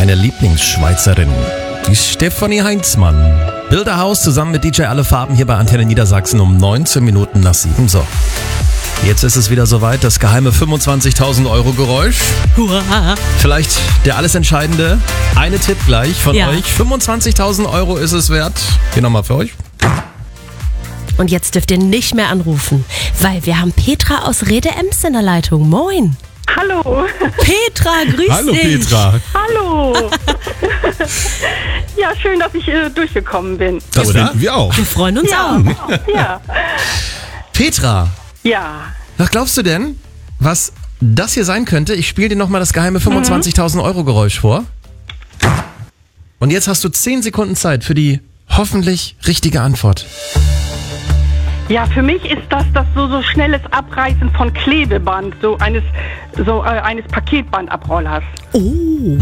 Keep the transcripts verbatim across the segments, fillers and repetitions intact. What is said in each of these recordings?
meine Lieblingsschweizerin, die Stefanie Heinzmann. Bilderhaus zusammen mit D J Alle Farben hier bei Antenne Niedersachsen um neunzehn Minuten nach sieben. So, jetzt ist es wieder soweit, das geheime fünfundzwanzigtausend Euro Geräusch. Hurra. Vielleicht der alles Entscheidende. Eine Tipp gleich von Ja. euch. fünfundzwanzigtausend Euro ist es wert. Hier nochmal für euch. Und jetzt dürft ihr nicht mehr anrufen, weil wir haben Petra aus Rede-Ems in der Leitung. Moin. Hallo. Petra, grüß Hallo dich. Petra. Hallo. Ja, schön, dass ich äh, durchgekommen bin. Das Oder? finden wir auch. Wir freuen uns Ja. auch. Ja. Petra, Ja. was glaubst du denn, was das hier sein könnte? Ich spiele dir nochmal das geheime fünfundzwanzigtausend Euro Geräusch vor. Und jetzt hast du zehn Sekunden Zeit für die hoffentlich richtige Antwort. Ja, für mich ist das das so, so schnelles Abreißen von Klebeband, so eines, so, äh, eines Paketbandabrollers. Oh.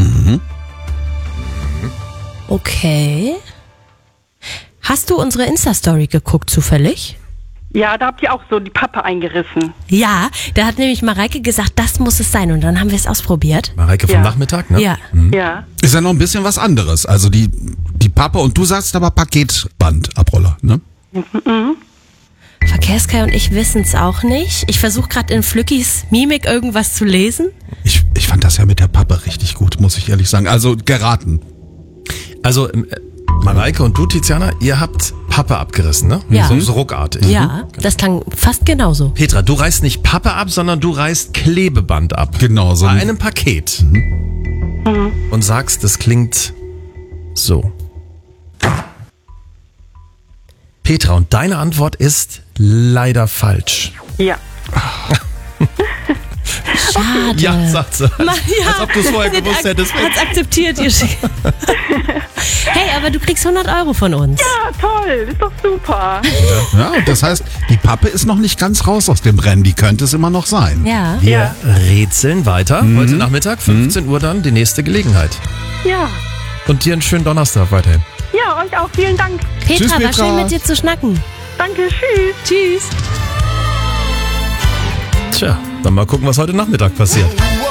Okay. Hast du unsere Insta-Story geguckt zufällig? Ja, da habt ihr auch so die Pappe eingerissen. Ja, da hat nämlich Mareike gesagt, das muss es sein. Und dann haben wir es ausprobiert. Mareike vom Ja. Nachmittag, ne? Ja. Ja. Ist ja noch ein bisschen was anderes. Also die, die Pappe und du sagst aber Paketbandabroller, ne? Verkehrskai und ich wissen es auch nicht. Ich versuche gerade in Flückis Mimik irgendwas zu lesen. Ich, ich fand das ja mit der Pappe richtig gut, muss ich ehrlich sagen. Also geraten. Also, äh, Mareike und du, Tiziana, ihr habt Pappe abgerissen, ne? Ja. So, so ruckartig. Ja, das klang fast genauso. Petra, du reißt nicht Pappe ab, sondern du reißt Klebeband ab. Genau, so Bei ein- einem Paket. Und sagst, das klingt so. Petra, und deine Antwort ist leider falsch. Ja. Schade. Ja, sagt sie. Ma- ja. Als ob du es vorher Sind gewusst ak- hättest. Hat's akzeptiert, ihr Sch- Hey, aber du kriegst hundert Euro von uns. Ja, toll. Ist doch super. Ja, das heißt, die Pappe ist noch nicht ganz raus aus dem Rennen. Die könnte es immer noch sein. Ja. Wir Ja. rätseln weiter. Heute Nachmittag, fünfzehn Uhr dann, die nächste Gelegenheit. Ja. Und dir einen schönen Donnerstag weiterhin. Ja, euch auch. Vielen Dank. Petra, Tschüss, war Petra. schön mit dir zu schnacken. Danke. Tschüss. Tschüss. Tja, dann mal gucken, was heute Nachmittag passiert.